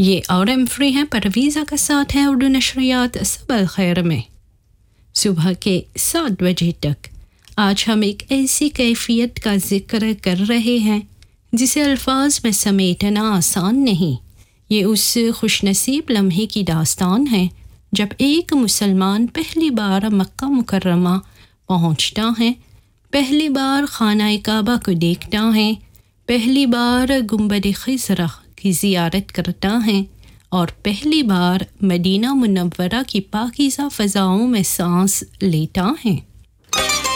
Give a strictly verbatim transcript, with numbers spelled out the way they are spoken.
ये और M free है, परवीज़ा का साथ है उर्दू नशरियात सबल खैर में। सुबह के सात बजे तक आज हम एक ऐसी कैफियत का जिक्र कर रहे हैं जिसे अल्फाज में समेटना आसान नहीं। ये उस खुशनसीब लम्हे की दास्तान है जब एक मुसलमान पहली बार मक्का मुकर्रमा पहुंचता है, पहली बार खाना काबा को देखता है, पहली बार गुंबद खिज़रा की ज़ियारत करता है और पहली बार मदीना मुनव्वरा की पाकीज़ा फ़ज़ाओं में सांस लेता है।